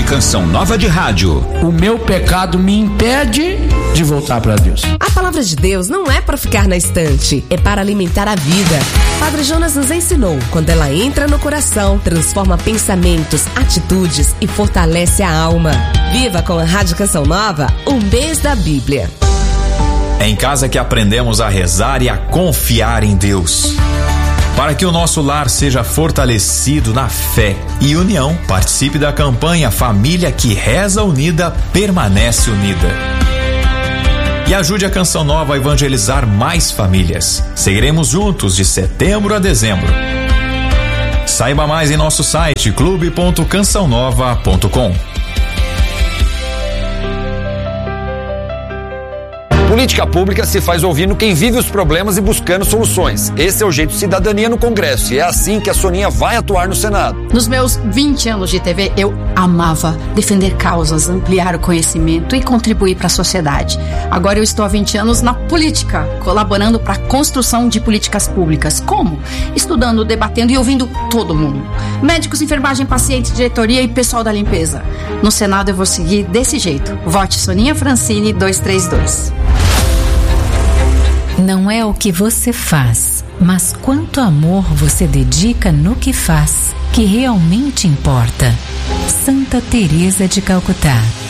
Canção Nova de Rádio. O meu pecado me impede de voltar para Deus. A palavra de Deus não é para ficar na estante, é para alimentar a vida. Padre Jonas nos ensinou, quando ela entra no coração, transforma pensamentos, atitudes e fortalece a alma. Viva com a Rádio Canção Nova, o mês da Bíblia. É em casa que aprendemos a rezar e a confiar em Deus. Para que o nosso lar seja fortalecido na fé e união, participe da campanha Família que Reza Unida Permanece Unida. E ajude a Canção Nova a evangelizar mais famílias. Seguiremos juntos de setembro a dezembro. Saiba mais em nosso site clube.cançãonova.com. Política pública se faz ouvindo quem vive os problemas e buscando soluções. Esse é o Jeito Cidadania no Congresso e é assim que a Soninha vai atuar no Senado. Nos meus 20 anos de TV, eu amava defender causas, ampliar o conhecimento e contribuir para a sociedade. Agora eu estou há 20 anos na política, colaborando para a construção de políticas públicas. Como? Estudando, debatendo e ouvindo todo mundo. Médicos, enfermagem, pacientes, diretoria e pessoal da limpeza. No Senado eu vou seguir desse jeito. Vote Soninha Francini 232. Não é o que você faz, mas quanto amor você dedica no que faz, que realmente importa. Santa Teresa de Calcutá.